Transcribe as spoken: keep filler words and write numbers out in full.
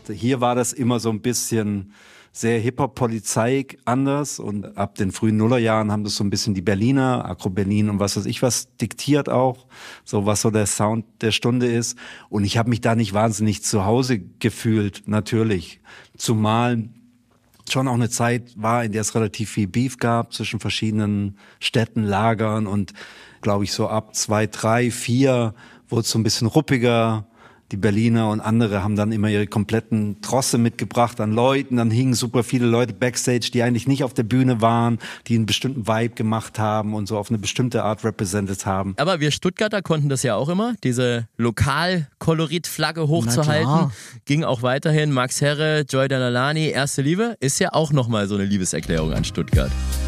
Hier war das immer so ein bisschen sehr Hip-Hop-Polizei anders und ab den frühen Nullerjahren haben das so ein bisschen die Berliner, Agro Berlin und was weiß ich was diktiert auch, so was so der Sound der Stunde ist. Und ich habe mich da nicht wahnsinnig zu Hause gefühlt, natürlich. Zumal schon auch eine Zeit war, in der es relativ viel Beef gab zwischen verschiedenen Städten, Lagern und glaube ich so ab zwei, drei, vier wurde es so ein bisschen ruppiger. Die Berliner und andere haben dann immer ihre kompletten Trosse mitgebracht an Leuten. Dann hingen super viele Leute Backstage, die eigentlich nicht auf der Bühne waren, die einen bestimmten Vibe gemacht haben und so auf eine bestimmte Art represented haben. Aber wir Stuttgarter konnten das ja auch immer, diese Lokal-Kolorit-Flagge hochzuhalten. Ging auch weiterhin. Max Herre, Joy Dalalani, Erste Liebe, ist ja auch nochmal so eine Liebeserklärung an Stuttgart.